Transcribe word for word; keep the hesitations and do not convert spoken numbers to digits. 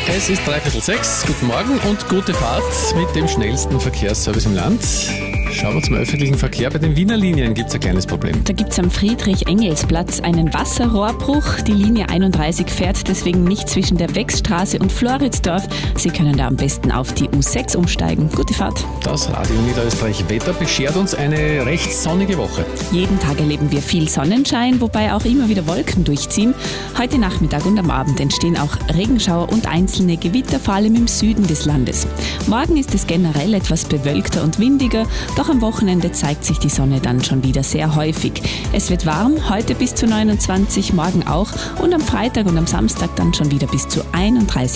Es ist dreiviertel sechs. Guten Morgen und gute Fahrt mit dem schnellsten Verkehrsservice im Land. Schauen wir zum öffentlichen Verkehr. Bei den Wiener Linien gibt es ein kleines Problem. Da gibt es am Friedrich-Engels-Platz einen Wasserrohrbruch. Die Linie einunddreißig fährt deswegen nicht zwischen der Wechsstraße und Floridsdorf. Sie können da am besten auf die U sechs umsteigen. Gute Fahrt. Das Radio Niederösterreich Wetter beschert uns eine recht sonnige Woche. Jeden Tag erleben wir viel Sonnenschein, wobei auch immer wieder Wolken durchziehen. Heute Nachmittag und am Abend entstehen auch Regenschauer und einzelne Gewitter, vor allem im Süden des Landes. Morgen ist es generell etwas bewölkter und windiger, doch am Wochenende zeigt sich die Sonne dann schon wieder sehr häufig. Es wird warm, heute bis zu neunundzwanzig, morgen auch und am Freitag und am Samstag dann schon wieder bis zu einunddreißig.